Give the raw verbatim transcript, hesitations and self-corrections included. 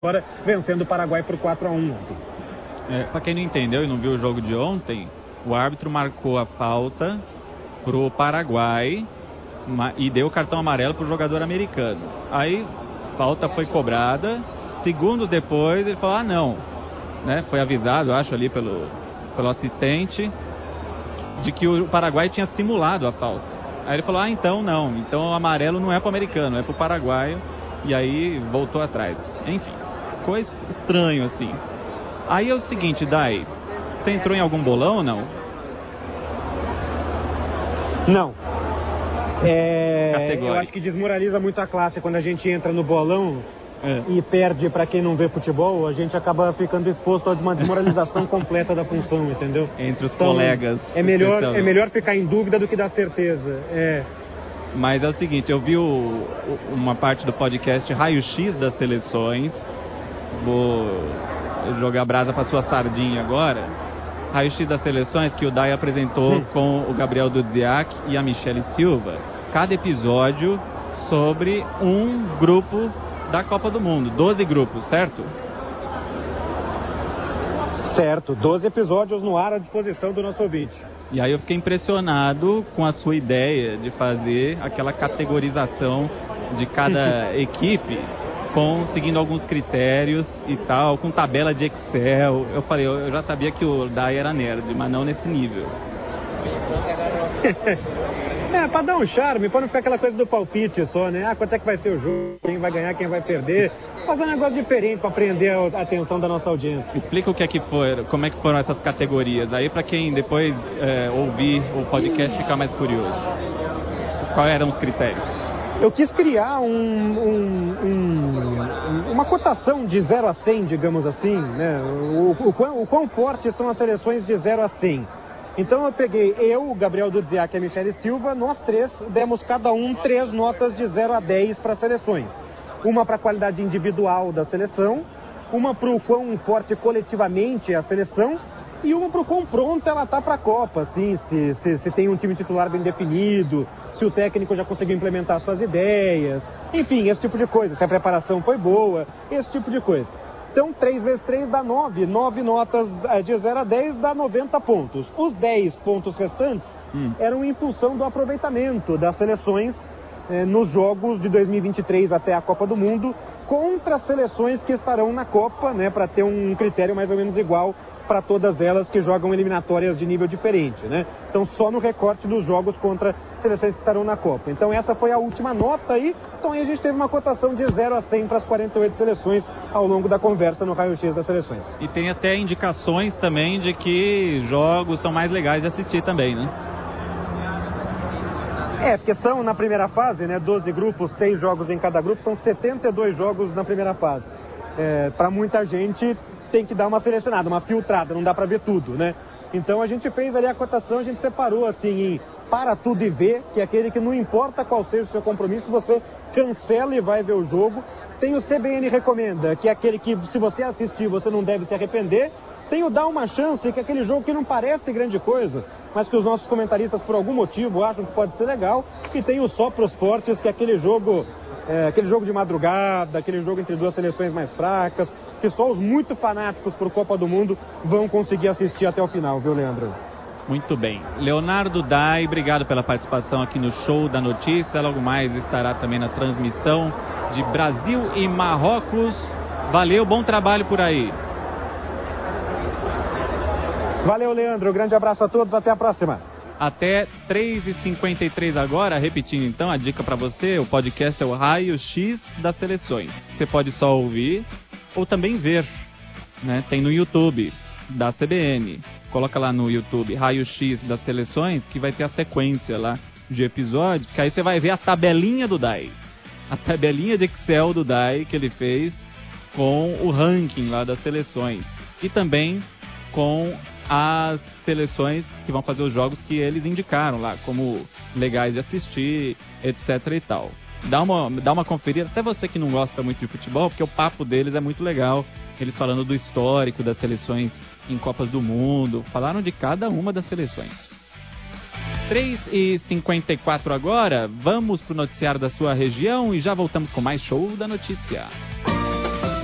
agora vencendo o Paraguai por quatro a um ontem. É, para quem não entendeu e não viu o jogo de ontem, o árbitro marcou a falta pro Paraguai e deu o cartão amarelo pro jogador americano. Aí, falta foi cobrada, segundos depois ele falou, ah não, né? Foi avisado, acho, ali pelo, pelo assistente, de que o Paraguai tinha simulado a falta. Aí ele falou, ah então não, então o amarelo não é pro americano, é pro paraguaio, e aí voltou atrás. Enfim, coisa estranho assim. Aí é o seguinte, Dai, você entrou em algum bolão ou não? Não. É, eu acho que desmoraliza muito a classe quando a gente entra no bolão é. e perde para quem não vê futebol, a gente acaba ficando exposto a uma desmoralização completa da função, entendeu? Entre os então, colegas. É melhor, é melhor ficar em dúvida do que dar certeza. É. Mas é o seguinte, eu vi o, uma parte do podcast Raio-X das Seleções, vou jogar brasa para sua sardinha agora. Raio-X das Seleções que o Dai apresentou hum. com o Gabriel Dudziak e a Michele Silva. Cada episódio sobre um grupo da Copa do Mundo. doze grupos, certo? Certo. doze episódios no ar à disposição do nosso ouvinte. E aí eu fiquei impressionado com a sua ideia de fazer aquela categorização de cada equipe, com, seguindo alguns critérios e tal, com tabela de Excel. Eu falei, eu já sabia que o Dai era nerd, mas não nesse nível. É, pra dar um charme, pra não ficar aquela coisa do palpite só, né? Ah, quanto é que vai ser o jogo, quem vai ganhar, quem vai perder. Fazer um negócio diferente pra prender a atenção da nossa audiência. Explica o que é que foi, como é que foram essas categorias, aí pra quem depois é, ouvir o podcast ficar mais curioso. Quais eram os critérios? Eu quis criar um, um, um, uma cotação de zero a cem, digamos assim, né? O, o, quão, o quão fortes são as seleções de zero a cem. Então eu peguei eu, o Gabriel Dudziak e a Michele Silva, nós três demos cada um três notas de zero a dez para as seleções. Uma para a qualidade individual da seleção, uma para o quão forte coletivamente é a seleção e uma para o quão pronta ela está para a Copa, assim, se, se, se tem um time titular bem definido, se o técnico já conseguiu implementar suas ideias, enfim, esse tipo de coisa, se a preparação foi boa, esse tipo de coisa. Então, três vezes três dá nove, nove notas de zero a dez dá noventa pontos. Os dez pontos restantes hum. eram em função do aproveitamento das seleções eh, nos jogos de dois mil e vinte e três até a Copa do Mundo, contra as seleções que estarão na Copa, né, para ter um critério mais ou menos igual para todas elas que jogam eliminatórias de nível diferente, né? Então só no recorte dos jogos contra seleções que estarão na Copa. Então essa foi a última nota aí. Então aí a gente teve uma cotação de zero a cem para as quarenta e oito seleções ao longo da conversa no Raio-X das Seleções. E tem até indicações também de que jogos são mais legais de assistir também, né? É, porque são na primeira fase, né? doze grupos, seis jogos em cada grupo, são setenta e dois jogos na primeira fase. É, para muita gente tem que dar uma selecionada, uma filtrada, não dá para ver tudo, né? Então a gente fez ali a cotação, a gente separou assim em para tudo e ver, que é aquele que não importa qual seja o seu compromisso, você cancela e vai ver o jogo. Tem o C B N Recomenda, que é aquele que se você assistir você não deve se arrepender. Tem o Dá Uma Chance, que é aquele jogo que não parece grande coisa, mas que os nossos comentaristas por algum motivo acham que pode ser legal. E tem o Só Pros Fortes, que é aquele jogo, é, aquele jogo de madrugada, aquele jogo entre duas seleções mais fracas, que só os muito fanáticos por Copa do Mundo vão conseguir assistir até o final, viu, Leandro? Muito bem. Leonardo Dai, obrigado pela participação aqui no Show da Notícia. Logo mais estará também na transmissão de Brasil e Marrocos. Valeu, bom trabalho por aí. Valeu, Leandro. Grande abraço a todos. Até a próxima. Até três e cinquenta e três agora, repetindo então a dica para você, o podcast é o Raio-X das Seleções. Você pode só ouvir ou também ver, né? Tem no YouTube da C B N. Coloca lá no YouTube Raio-X das Seleções, que vai ter a sequência lá de episódios, que aí você vai ver a tabelinha do Dai. A tabelinha de Excel do Dai que ele fez com o ranking lá das seleções. E também com as seleções que vão fazer os jogos que eles indicaram lá, como legais de assistir, etc e tal. Dá uma, dá uma conferida, até você que não gosta muito de futebol, porque o papo deles é muito legal. Eles falando do histórico das seleções em Copas do Mundo, falaram de cada uma das seleções. três e cinquenta e quatro agora, vamos pro noticiário da sua região e já voltamos com mais Show da Notícia.